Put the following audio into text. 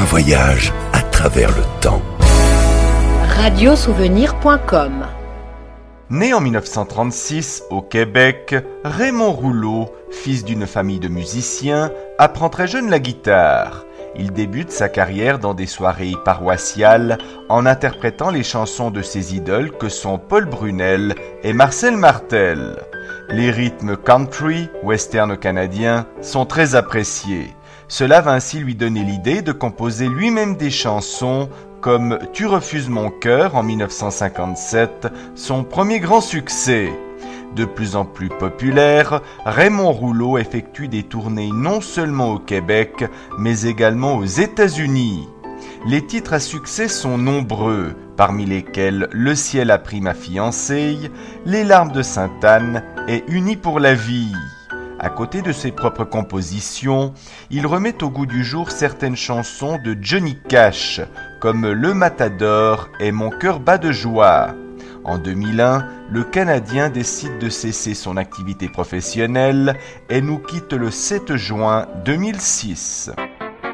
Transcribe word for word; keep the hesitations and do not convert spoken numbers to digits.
voyage à travers le temps. radiosouvenir point com. Né en dix-neuf cent trente-six au Québec, Raymond Rouleau, fils d'une famille de musiciens, apprend très jeune la guitare. Il débute sa carrière dans des soirées paroissiales en interprétant les chansons de ses idoles que sont Paul Brunel et Marcel Martel. Les rythmes country, western canadien, sont très appréciés. Cela va ainsi lui donner l'idée de composer lui-même des chansons comme « Tu refuses mon cœur » en dix-neuf cent cinquante-sept, son premier grand succès. De plus en plus populaire, Raymond Rouleau effectue des tournées non seulement au Québec, mais également aux États-Unis. Les titres à succès sont nombreux, parmi lesquels « Le ciel a pris ma fiancée »,« Les larmes de Sainte-Anne » et « Unis pour la vie ». À côté de ses propres compositions, il remet au goût du jour certaines chansons de Johnny Cash, comme Le Matador et Mon cœur bat de joie. En deux mille un, le Canadien décide de cesser son activité professionnelle et nous quitte le sept juin deux mille six.